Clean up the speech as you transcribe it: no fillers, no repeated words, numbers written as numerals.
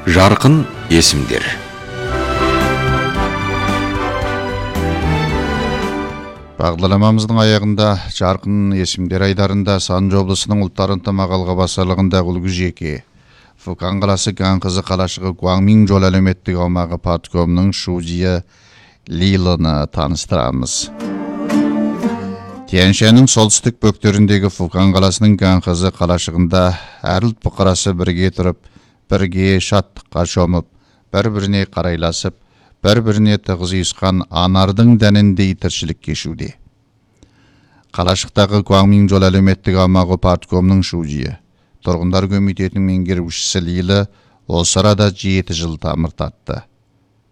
Жарқын есімдер. Бағдарламамыздың аяғында жарқын есімдер айдарында Санжы облысының ұлттар ынтымағы басшылығында Гүлгүжеке, Фукан қаласы Ганқызы қалашығы Гуаңмин жол әлеуметтік аумағы парткомының шудия Лиланы таныстырамыз. Тяньшанның солтүстік бөктеріндегі Фукан қаласының Ганқызы қалашығында әр ұлт бұқарасы бірге тұрып, бірге шаттыққа шомып, бір-біріне қарайласып, бір-біріне тығыз ұйысқан анардың дәніндей тіршілік кешуде. Қалашықтағы Гуаңмин жол әлеуметтік аумағы парткомның шудия тұрғындар комитетінің меңгерушісі Лилы осы арада 7 жыл тамыр татты.